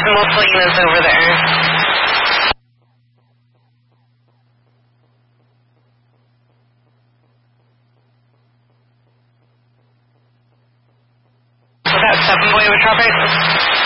multiple units over there. Was that 7 boy with traffic?